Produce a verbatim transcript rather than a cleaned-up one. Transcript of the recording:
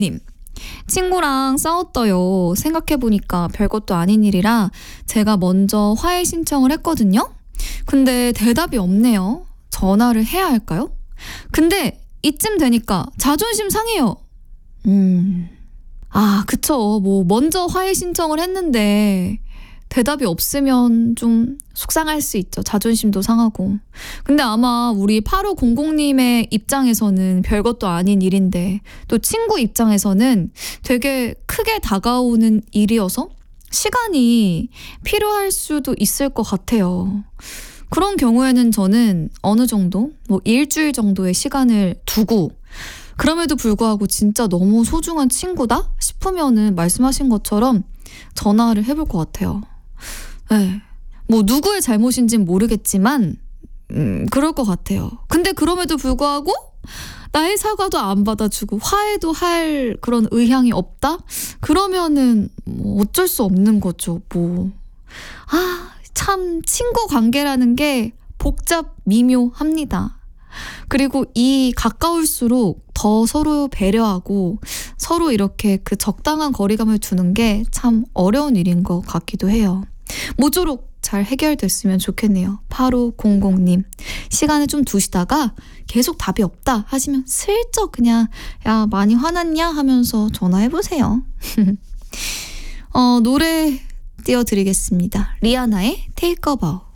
님, 친구랑 싸웠어요. 생각해보니까 별것도 아닌 일이라 제가 먼저 화해 신청을 했거든요. 근데 대답이 없네요. 전화를 해야 할까요? 근데 이쯤 되니까 자존심 상해요. 음, 아, 그쵸. 뭐 먼저 화해 신청을 했는데 대답이 없으면 좀 속상할 수 있죠. 자존심도 상하고. 근데 아마 우리 팔오공공님의 입장에서는 별것도 아닌 일인데 또 친구 입장에서는 되게 크게 다가오는 일이어서 시간이 필요할 수도 있을 것 같아요. 그런 경우에는 저는 어느 정도 뭐 일주일 정도의 시간을 두고 그럼에도 불구하고 진짜 너무 소중한 친구다 싶으면은 말씀하신 것처럼 전화를 해볼 것 같아요. 네. 뭐 누구의 잘못인지는 모르겠지만 음, 그럴 것 같아요. 근데 그럼에도 불구하고 나의 사과도 안 받아주고 화해도 할 그런 의향이 없다? 그러면은 뭐 어쩔 수 없는 거죠. 뭐. 아, 참 친구 관계라는 게 복잡 미묘합니다. 그리고 이 가까울수록 더 서로 배려하고 서로 이렇게 그 적당한 거리감을 두는 게 참 어려운 일인 것 같기도 해요. 모쪼록 잘 해결됐으면 좋겠네요. 팔오공공님, 시간을 좀 두시다가 계속 답이 없다 하시면 슬쩍 그냥 야 많이 화났냐 하면서 전화해보세요. 어, 노래 띄워드리겠습니다. 리아나의 Take a Bow.